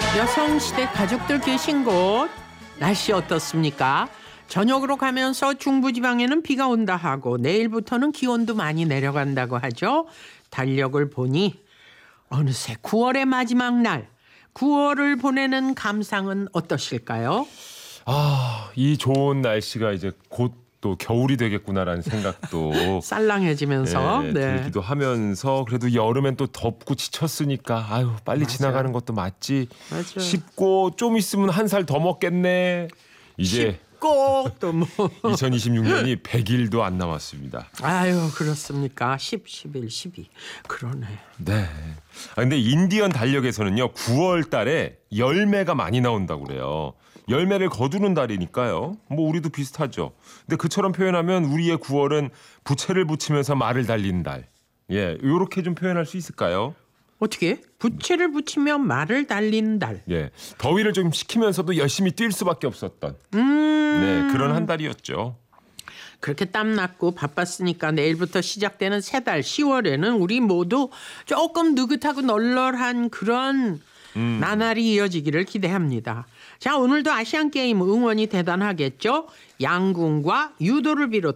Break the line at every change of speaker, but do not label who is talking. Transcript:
여성시대 가족들 계신 곳 날씨 어떻습니까? 저녁으로 가면서 중부지방에는 비가 온다 하고 내일부터는 기온도 많이 내려간다고 하죠. 달력을 보니 어느새 9월의 마지막 날 9월을 보내는 감상은 어떠실까요?
이 좋은 날씨가 이제 곧 또 겨울이 되겠구나라는 생각도
쌀랑해지면서
들기도 하면서 그래도 여름엔 또 덥고 지쳤으니까 빨리
맞아.
지나가는 것도 맞지.
맞아.
쉽고 좀 있으면 한 살 더 먹겠네. 이제
꼭 또 뭐
2026년이 100일도 안 남았습니다.
아유 그렇습니까? 10, 11, 12 그러네.
네. 근데 인디언 달력에서는요 9월 달에 열매가 많이 나온다고 그래요. 열매를 거두는 달이니까요. 뭐 우리도 비슷하죠. 근데 그처럼 표현하면 우리의 9월은 부채를 붙이면서 말을 달리는 달. 예, 요렇게 좀 표현할 수 있을까요?
어떻게? 부채를 붙이며 말을 달리는 달.
예, 더위를 좀 식히면서도 열심히 뛸 수밖에 없었던 네, 그런 한 달이었죠.
그렇게 땀났고 바빴으니까 내일부터 시작되는 새 달 10월에는 우리 모두 조금 느긋하고 널널한 그런 나날이 이어지기를 기대합니다. 자, 오늘도 아시안게임 응원이 대단하겠죠? 양궁과 유도를 비롯